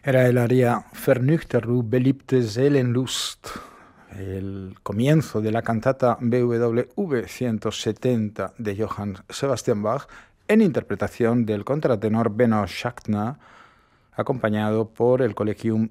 Era el aria Vernüchter du beliebte Seelenlust, el comienzo de la cantata BWV 170 de Johann Sebastian Bach, en interpretación del contratenor Benno Schachtner, acompañado por el Collegium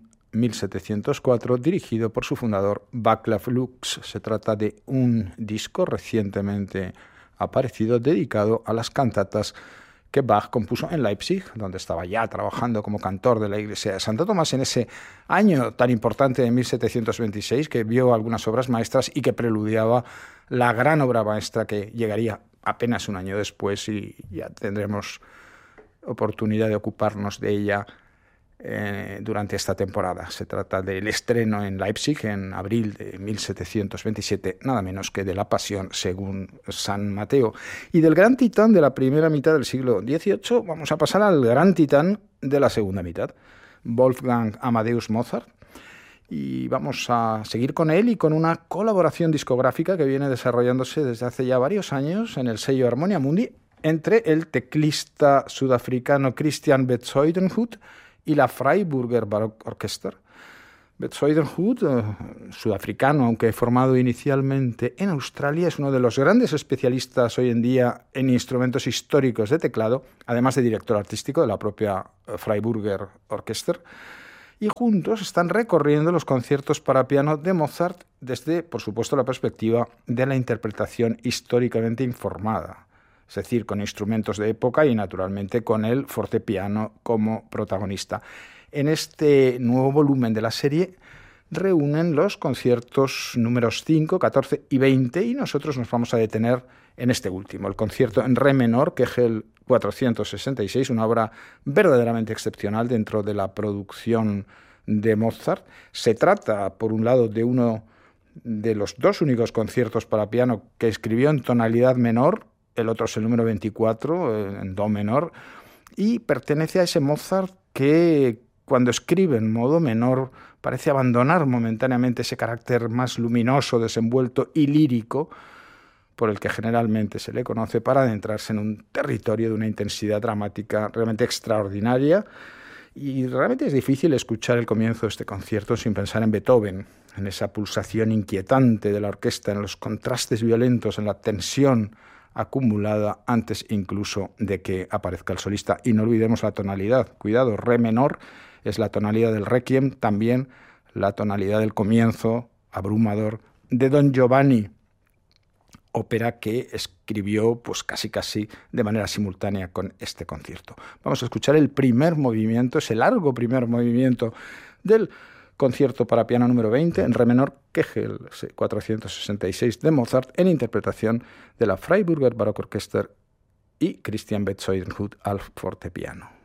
1704, dirigido por su fundador Václav Lux. Se trata de un disco recientemente aparecido dedicado a las cantatas que Bach compuso en Leipzig, donde estaba ya trabajando como cantor de la iglesia de Santo Tomás en ese año tan importante de 1726, que vio algunas obras maestras y que preludiaba la gran obra maestra que llegaría apenas un año después, y ya tendremos oportunidad de ocuparnos de ella durante esta temporada. Se trata del estreno en Leipzig en abril de 1727, nada menos que de la Pasión según San Mateo. Y del gran titán de la primera mitad del siglo XVIII vamos a pasar al gran titán de la segunda mitad, Wolfgang Amadeus Mozart, y vamos a seguir con él y con una colaboración discográfica que viene desarrollándose desde hace ya varios años en el sello Harmonia Mundi entre el teclista sudafricano Christian Bezuidenhout y la Freiburger Baroque Orchester. Bezuidenhout, sudafricano, aunque formado inicialmente en Australia, es uno de los grandes especialistas hoy en día en instrumentos históricos de teclado, además de director artístico de la propia Freiburger Orchester, y juntos están recorriendo los conciertos para piano de Mozart desde, por supuesto, la perspectiva de la interpretación históricamente informada, es decir, con instrumentos de época y naturalmente con el fortepiano como protagonista. En este nuevo volumen de la serie reúnen los conciertos números 5, 14 y 20, y nosotros nos vamos a detener en este último, el concierto en re menor, Kegel 466, una obra verdaderamente excepcional dentro de la producción de Mozart. Se trata, por un lado, de uno de los dos únicos conciertos para piano que escribió en tonalidad menor. El otro es el número 24, en do menor, y pertenece a ese Mozart que, cuando escribe en modo menor, parece abandonar momentáneamente ese carácter más luminoso, desenvuelto y lírico por el que generalmente se le conoce, para adentrarse en un territorio de una intensidad dramática realmente extraordinaria. Y realmente es difícil escuchar el comienzo de este concierto sin pensar en Beethoven, en esa pulsación inquietante de la orquesta, en los contrastes violentos, en la tensión acumulada antes incluso de que aparezca el solista. Y no olvidemos la tonalidad. Cuidado, re menor es la tonalidad del Requiem, también la tonalidad del comienzo abrumador de Don Giovanni, ópera que escribió pues casi de manera simultánea con este concierto. Vamos a escuchar el primer movimiento, ese largo primer movimiento del concierto para piano número 20 en re menor, Kegel 466 de Mozart, en interpretación de la Freiburger Baroque Orchester y Christian Bezuidenhout al fortepiano.